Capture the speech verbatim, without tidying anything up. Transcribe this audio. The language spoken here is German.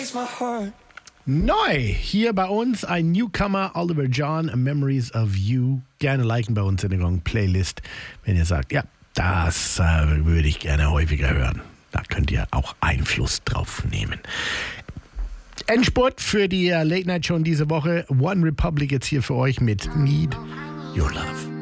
Neu hier bei uns ein Newcomer, Oliver John, Memories of You. Gerne liken bei uns in der Playlist, wenn ihr sagt, ja, das äh, würde ich gerne häufiger hören. Da könnt ihr auch Einfluss drauf nehmen. Endspurt für die Late Night Show diese Woche. One Republic jetzt hier für euch mit Need Your Love.